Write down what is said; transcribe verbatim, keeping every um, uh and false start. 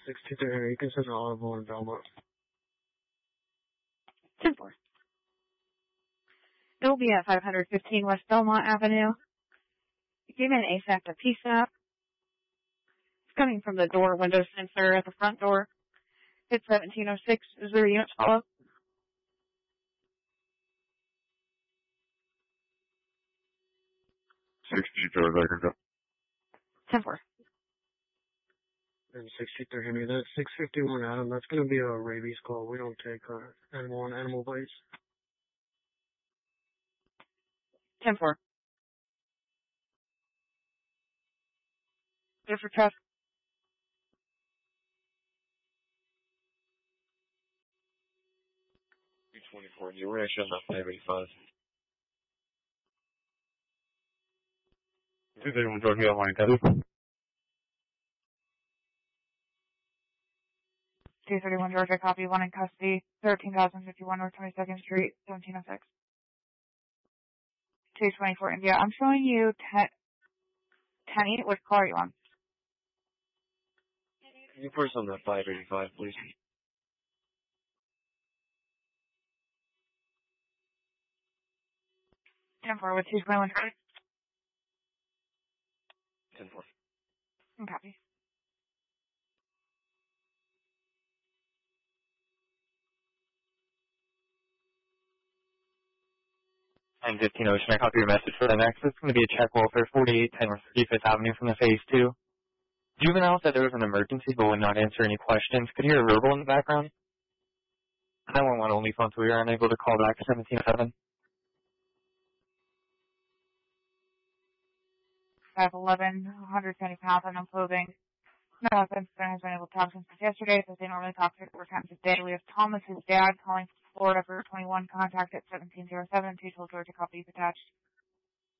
sixty-three Henry, you can send an audible in Belmont. ten four. It will be at five fifteen West Belmont Avenue. You came in ASAP to P SAP. It's coming from the door window sensor at the front door. It's seventeen oh six. Is there a unit follow-up? sixty-three, I can go. ten four. And sixty-three Henry, that's six fifty-one Adam. That's going to be a rabies call. We don't take uh, animal on animal bites. ten four. Good for traffic. two twenty-four, you were actually on that five eighty-five. two thirty-one, Georgia, line, copy. two thirty-one Georgia, copy, one in custody, thirteen thousand fifty-one North twenty-second Street, seventeen oh six. two twenty-four India. I'm showing you ten, ten eight. Which car are you on? Can you first on that five eighty-five, please? ten four with two twenty-one Georgia. ten four. Copy. nine fifteen Ocean, I copy your message for the next. It's going to be a check welfare, forty-eight ten West thirty-fifth Avenue from the phase two. Juvenile said there was an emergency but would not answer any questions. Could hear a verbal in the background. nine one one only phone, so we are unable to call back seventeen oh seven. five eleven, one hundred seventy pounds, unknown clothing. No offense, has been able to talk since yesterday, because they normally talk to four times a day. We have Thomas's dad calling from Florida for twenty-one, contact at seventeen oh seven, two twelve Georgia, copy attached.